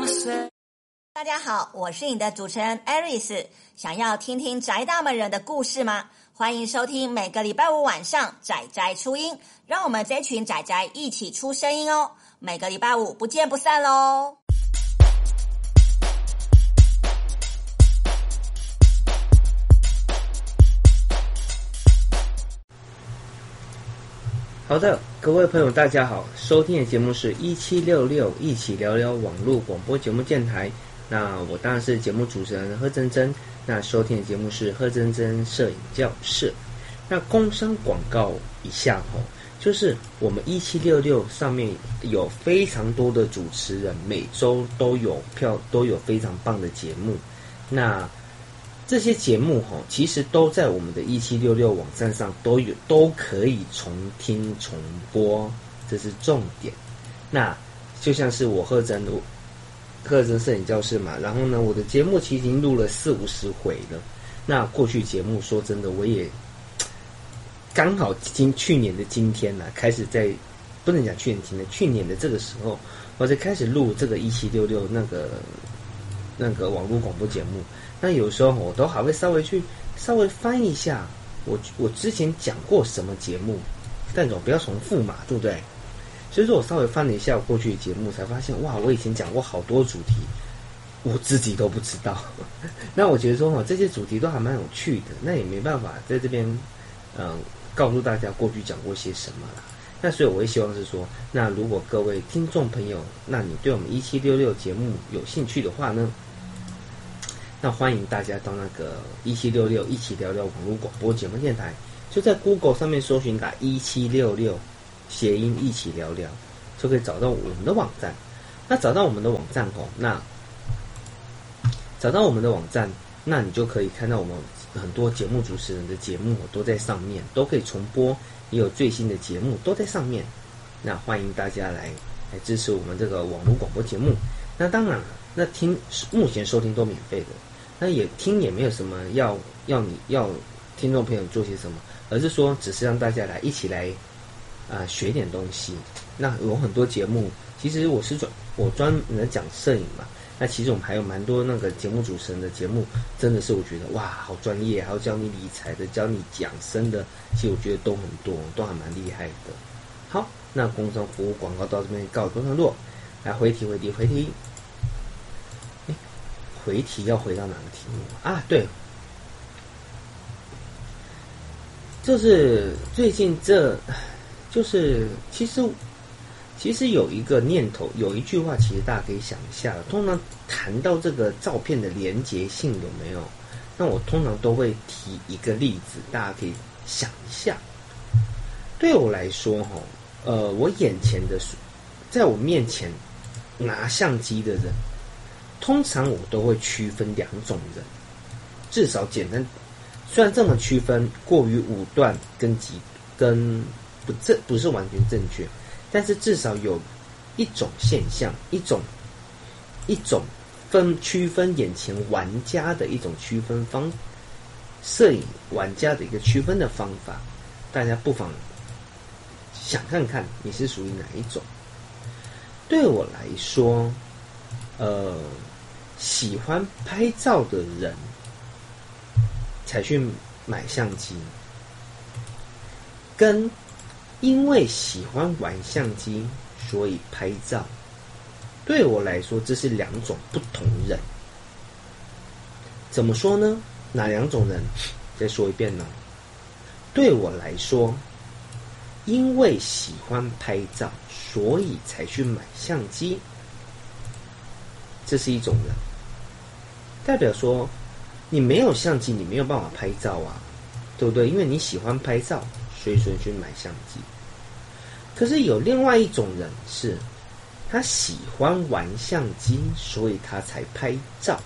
大家好，我是你的主持人 Aris。想要听听宅大们人的故事吗？欢迎收听每个礼拜五晚上宅宅出音，让我们这群宅宅一起出声音哦。每个礼拜五不见不散喽。 好的，各位朋友大家好，收听的节目是1766一起聊聊网络广播节目电台。那我当然是节目主持人贺珍珍，那收听的节目是贺珍珍摄影教室。那工商广告一下就是我们1766上面有非常多的主持人，每周都有非常棒的节目。那这些节目其实都在我们的1766网站上都可以重听重播，这是重点。那就像是我贺珍摄影教室嘛，然后呢，我的节目其实已经录了40-50回了。那过去节目说真的，我也刚好去年的今天呢，开始不能讲去年的这个时候，我才开始录这个1766那个网络广播节目。那有时候我都还会稍微翻一下我之前讲过什么节目，但总不要重复嘛，对不对？所以说我稍微翻了一下我过去的节目，才发现哇，我以前讲过好多主题，我自己都不知道。那我觉得说这些主题都还蛮有趣的，那也没办法在这边告诉大家过去讲过些什么啦。那所以我会希望是说，那如果各位听众朋友，那你对我们1766节目有兴趣的话呢，那欢迎大家到那个1766一起聊聊网络广播节目电台，就在 Google 上面搜寻打1766谐音一起聊聊，就可以找到我们的网站。那找到我们的网站那你就可以看到我们很多节目主持人的节目都在上面，都可以重播，也有最新的节目都在上面。那欢迎大家来支持我们这个网络广播节目。那当然了，那目前收听都免费的，那也没有什么要听众朋友做些什么，而是说只是让大家一起来学点东西。那有很多节目，其实我专门讲摄影嘛，那其实我们还有蛮多那个节目主持人的节目，真的是我觉得哇好专业，还有教你理财的，教你养生的，其实我觉得都很多，都还蛮厉害的。好，那工商服务广告到这边告一段落，来回题要回到哪个题目啊？对，就是最近其实有一个念头，有一句话，其实大家可以想一下。通常谈到这个照片的连结性有没有？那我通常都会提一个例子，大家可以想一下。对我来说我眼前的在我面前拿相机的人，通常我都会区分两种人，至少简单。虽然这么区分过于武断跟不是完全正确，但是至少有一种现象，一种区分眼前玩家的一种区分摄影玩家的一个区分的方法，大家不妨想看看你是属于哪一种。对我来说，喜欢拍照的人才去买相机，跟因为喜欢玩相机所以拍照，对我来说这是两种不同人。怎么说呢？哪两种人？再说一遍呢？对我来说，因为喜欢拍照所以才去买相机，这是一种人。代表说你没有相机你没有办法拍照啊，对不对？因为你喜欢拍照所以去买相机。可是有另外一种人是他喜欢玩相机所以他才拍照，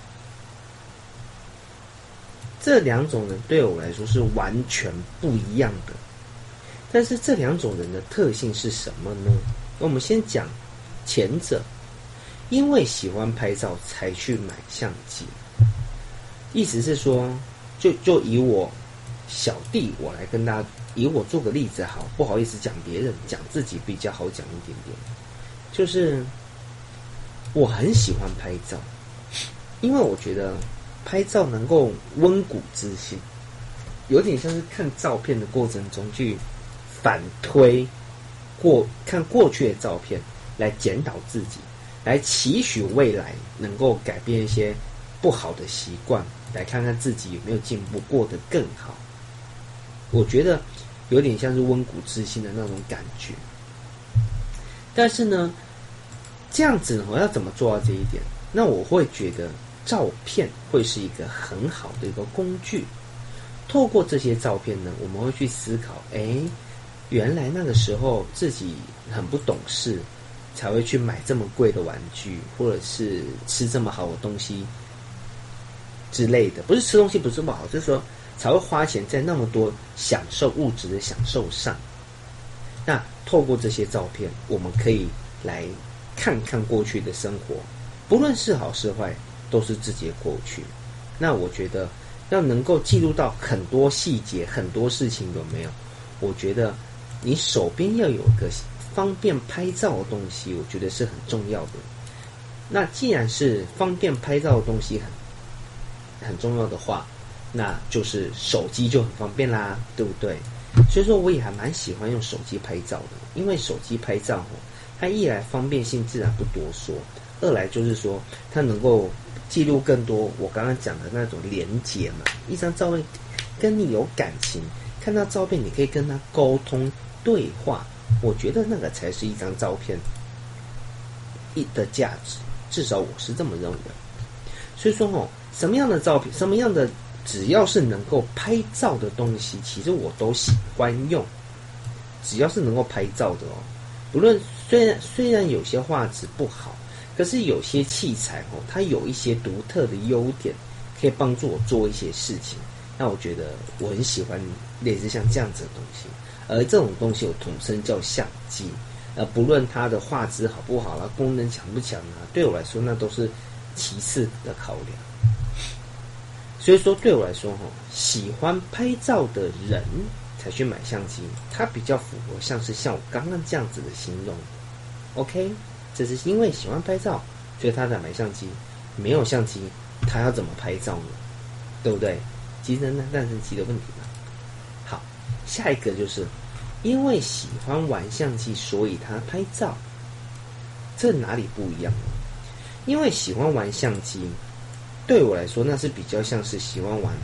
这两种人对我来说是完全不一样的。但是这两种人的特性是什么呢？我们先讲前者，因为喜欢拍照才去买相机。意思是说，就以我小弟我来跟大家，以我做个例子好，不好意思讲别人，讲自己比较好讲一点点。就是我很喜欢拍照，因为我觉得拍照能够温故知新，有点像是看照片的过程中去反推看过去的照片，来检讨自己，来期许未来能够改变一些不好的习惯，来看看自己有没有进步，过得更好。我觉得有点像是温故知新的那种感觉。但是呢，这样子我要怎么做到这一点？那我会觉得照片会是一个很好的一个工具。透过这些照片呢，我们会去思考，原来那个时候自己很不懂事，才会去买这么贵的玩具，或者是吃这么好的东西之类的。不是吃东西不是不好，就是说才会花钱在那么多享受物质的享受上。那透过这些照片，我们可以来看看过去的生活，不论是好是坏，都是自己的过去。那我觉得要能够记录到很多细节，很多事情有没有？我觉得你手边要有一个方便拍照的东西，我觉得是很重要的。那既然是方便拍照的东西很重要的话，那就是手机就很方便啦，对不对？所以说我也还蛮喜欢用手机拍照的，因为手机拍照它一来方便性自然不多说，二来就是说它能够记录更多我刚刚讲的那种连结嘛。一张照片跟你有感情，看到照片你可以跟他沟通对话，我觉得那个才是一张照片的价值，至少我是这么认为。所以说什么样的照片，什么样的只要是能够拍照的东西，其实我都喜欢用。只要是能够拍照的不论虽然有些画质不好，可是有些器材它有一些独特的优点，可以帮助我做一些事情。那我觉得我很喜欢类似像这样子的东西，而这种东西我统称叫相机。不论它的画质好不好啦，功能强不强对我来说那都是其次的考量。所以说对我来说喜欢拍照的人才去买相机，它比较符合像我刚刚这样子的形容。 OK， 这是因为喜欢拍照所以他才买相机，没有相机他要怎么拍照呢？对不对？机能呢，诞生机的问题嘛。好，下一个就是因为喜欢玩相机，所以他拍照，这哪里不一样呢？因为喜欢玩相机对我来说那是比较像是喜欢玩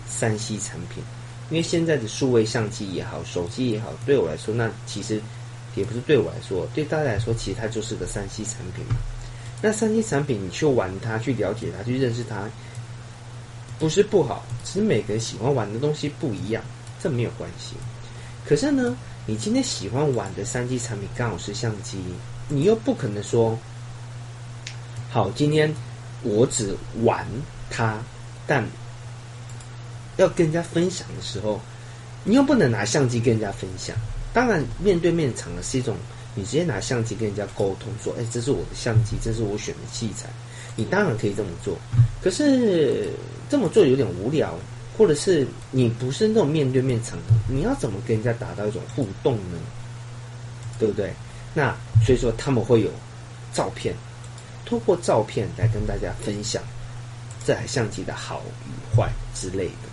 3C 产品，因为现在的数位相机也好，手机也好，对我来说那其实也不是对我来说，对大家来说其实它就是个 3C 产品嘛。那 3C 产品你去玩它，去了解它，去认识它，不是不好，只是每个人喜欢玩的东西不一样，这没有关系。可是呢，你今天喜欢玩的 3C 产品刚好是相机，你又不可能说好今天我只玩它，但要跟人家分享的时候，你又不能拿相机跟人家分享。当然面对面场的是一种你直接拿相机跟人家沟通说这是我的相机，这是我选的器材，你当然可以这么做。可是这么做有点无聊，或者是你不是那种面对面场合，你要怎么跟人家达到一种互动呢？对不对？那所以说他们会有照片，透过照片来跟大家分享这台相机的好与坏之类的。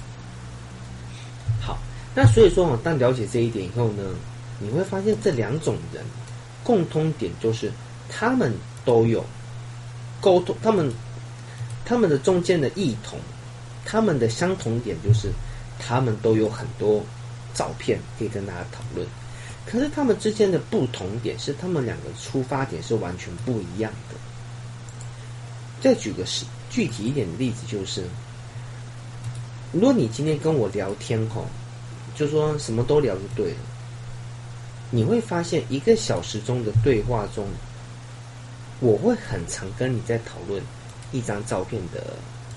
好，那所以说当了解这一点以后呢，你会发现这两种人共通点就是他们都有沟通，他们的中间的异同，他们的相同点就是他们都有很多照片可以跟大家讨论。可是他们之间的不同点是他们两个出发点是完全不一样的。再举个具体一点的例子，就是如果你今天跟我聊天就说什么都聊就对了，你会发现1个小时中的对话中，我会很常跟你在讨论一张照片的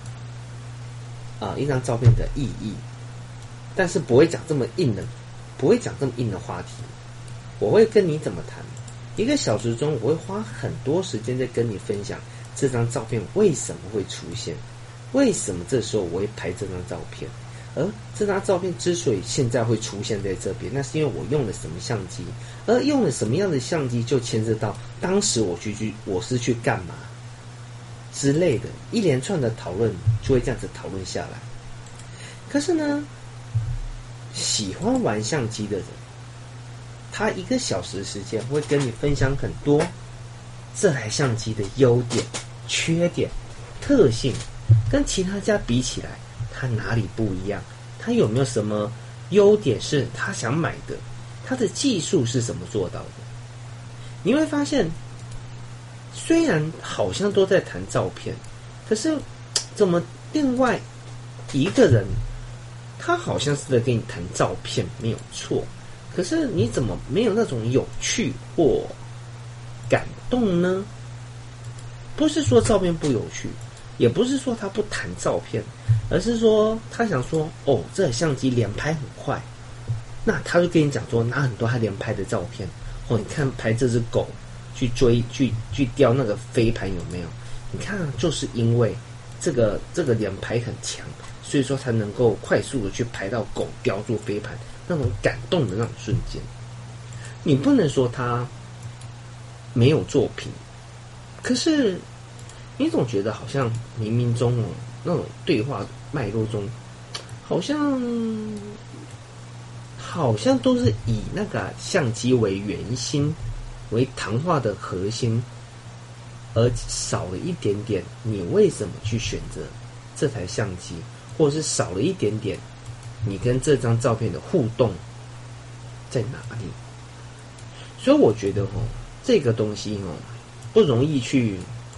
意义，但是不会讲这么硬的话题。我会跟你怎么谈，1个小时中我会花很多时间在跟你分享这张照片为什么会出现，为什么这时候我会拍这张照片， 而这张照片之所以现在会出现在这边，那是因为我用了什么相机，而用了什么样的相机就牵涉到当时我是去干嘛之类的，一连串的讨论就会这样子讨论下来。可是呢，喜欢玩相机的人，他1个小时的时间会跟你分享很多这台相机的优点、缺点、特性，跟其他家比起来它哪里不一样，它有没有什么优点是他想买的，它的技术是怎么做到的。你会发现虽然好像都在谈照片，可是怎么另外一个人他好像是在跟你谈照片没有错，可是你怎么没有那种有趣或感动呢？不是说照片不有趣，也不是说他不谈照片，而是说他想说这台相机连拍很快，那他就跟你讲说拿很多他连拍的照片，你看拍这只狗去叼那个飞盘有没有？你看就是因为这个连拍很强，所以说才能够快速的去拍到狗叼住飞盘那种感动的那种瞬间。你不能说他没有作品，可是你总觉得好像冥冥中那种对话脉络中，好像都是以那个相机为圆心，为谈话的核心，而少了一点点你为什么去选择这台相机，或者是少了一点点你跟这张照片的互动在哪里。所以我觉得这个东西不容易去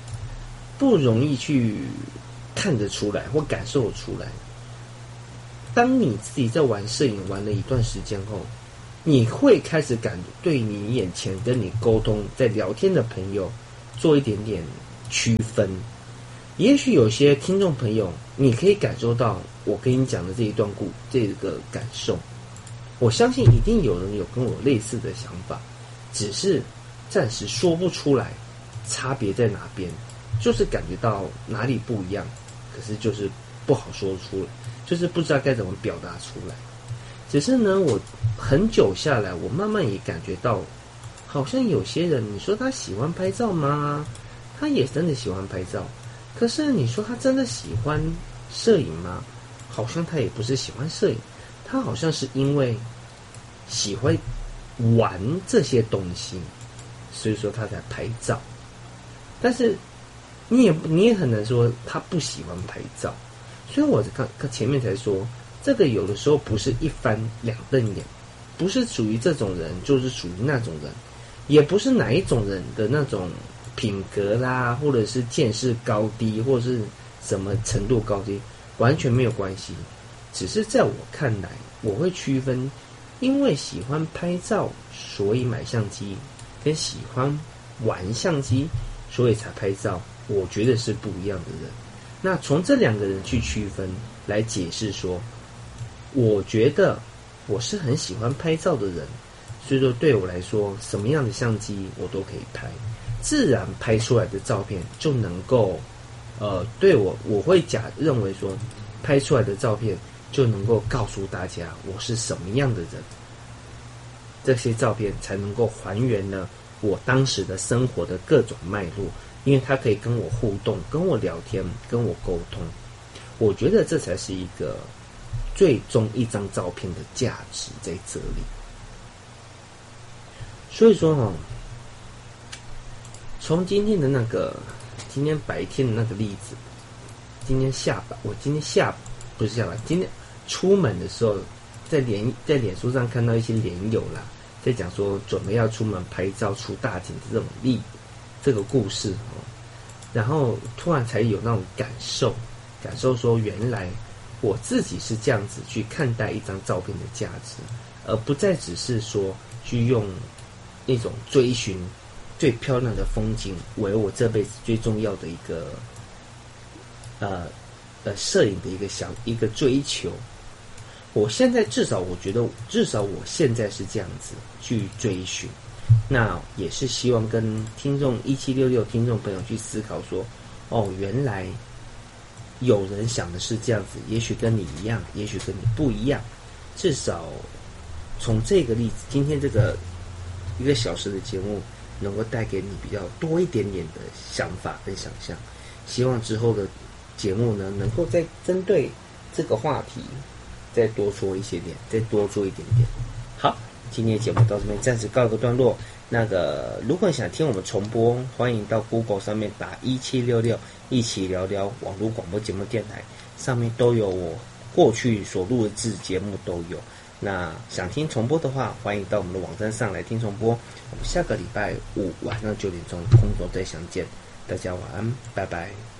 看得出来或感受出来。当你自己在玩摄影玩了一段时间后，你会开始对你眼前跟你沟通在聊天的朋友做一点点区分。也许有些听众朋友你可以感受到我跟你讲的这个感受，我相信一定有人有跟我类似的想法，只是暂时说不出来差别在哪边，就是感觉到哪里不一样，可是就是不好说出来，就是不知道该怎么表达出来。只是呢，我很久下来，我慢慢也感觉到，好像有些人，你说他喜欢拍照吗？他也真的喜欢拍照。可是你说他真的喜欢摄影吗？好像他也不是喜欢摄影，他好像是因为喜欢玩这些东西，所以说他才拍照。但是你也很难说他不喜欢拍照。所以我刚前面才说，这个有的时候不是一翻两瞪眼，不是属于这种人就是属于那种人，也不是哪一种人的那种品格啦，或者是见识高低，或者是什么程度高低，完全没有关系。只是在我看来，我会区分，因为喜欢拍照所以买相机，跟喜欢玩相机所以才拍照，我觉得是不一样的人。那从这两个人去区分来解释说，我觉得我是很喜欢拍照的人，所以说对我来说什么样的相机我都可以拍，自然拍出来的照片就能够对我会认为说拍出来的照片就能够告诉大家我是什么样的人，这些照片才能够还原了我当时的生活的各种脉络，因为它可以跟我互动，跟我聊天，跟我沟通。我觉得这才是一个最终一张照片的价值在这里。所以说从今天白天的那个例子，今天出门的时候，在脸书上看到一些脸友啦，在讲说准备要出门拍照出大景的这个故事然后突然才有那种感受说，原来我自己是这样子去看待一张照片的价值，而不再只是说去用那种追寻最漂亮的风景为我这辈子最重要的一个摄影的一个追求。我现在至少我现在是这样子去追寻，那也是希望跟听众1766听众朋友去思考说，原来有人想的是这样子，也许跟你一样，也许跟你不一样，至少从这个例子，今天这个1个小时的节目能够带给你比较多一点点的想法跟想象。希望之后的节目呢，能够再针对这个话题再多说一些点，再多做一点点。好，今天的节目到这边暂时告一个段落。如果你想听我们重播，欢迎到 Google 上面打1766一起聊聊网络广播节目电台，上面都有我过去所录制节目都有。那想听重播的话，欢迎到我们的网站上来听重播。我们下个礼拜5晚上9点钟空中再相见，大家晚安，拜拜。